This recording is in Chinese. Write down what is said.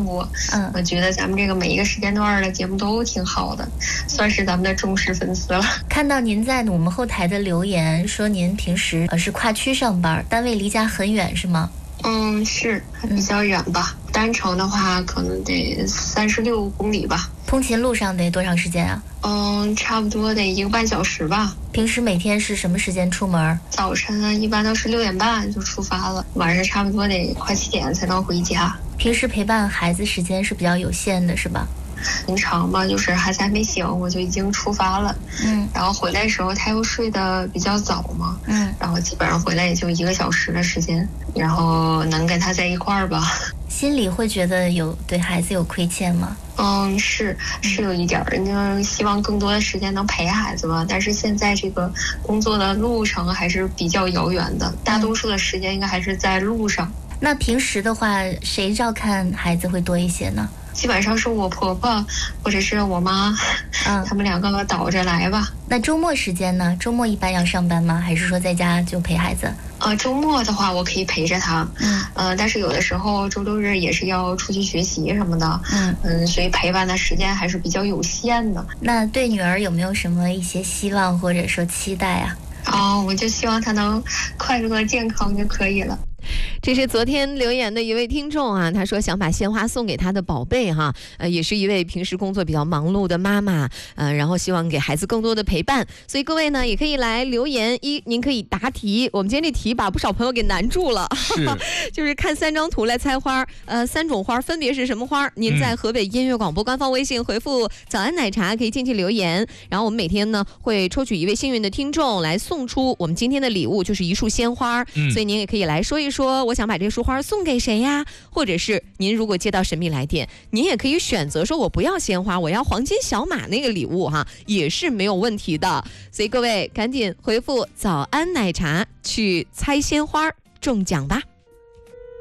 过。我觉得咱们这个每一个时间段的节目都挺好的，算是咱们的忠实粉丝了。 看到您在我们后台的留言，说您平时是跨区上班，单位离家很远是吗？ 是比较远吧，单程的话可能得36公里吧。 通勤路上得多长时间啊？ 差不多得1个半小时吧。 平时每天是什么时间出门？ 早晨一般都是6点半就出发了，晚上差不多得快7点才能回家。 平时陪伴孩子时间是比较有限的是吧？ 平常吧，就是孩子还没醒，我就已经出发了。然后回来的时候他又睡得比较早嘛。然后基本上回来也就1个小时的时间，然后能跟他在一块儿吧。 心里会觉得对孩子有亏欠吗？ 是有一点儿，就希望更多的时间能陪孩子吧。但是现在这个工作的路程还是比较遥远的，大多数的时间应该还是在路上。 那平时的话，谁照看孩子会多一些呢？ 基本上是我婆婆或者是我妈，他们2个倒着来吧。 那周末时间呢？周末一般要上班吗？还是说在家就陪孩子？ 周末的话我可以陪着他，但是有的时候周六日也是要出去学习什么的，所以陪伴的时间还是比较有限的。 那对女儿有没有什么一些希望或者说期待啊？ 我就希望她能快乐健康就可以了。 这是昨天留言的一位听众啊，他说想把鲜花送给他的宝贝哈，也是一位平时工作比较忙碌的妈妈，然后希望给孩子更多的陪伴，所以各位呢也可以来留言。您可以答题，我们今天这题把不少朋友给难住了，就是看3张图来猜花，3种花分别是什么花？您在河北音乐广播官方微信回复早安奶茶可以进去留言，然后我们每天呢会抽取一位幸运的听众来送出我们今天的礼物，就是一束鲜花，所以您也可以来说一说我想把这束花送给谁呀？或者是您如果接到神秘来电，您也可以选择说我不要鲜花，我要黄金小马那个礼物哈，也是没有问题的。所以各位赶紧回复早安奶茶去猜鲜花中奖吧。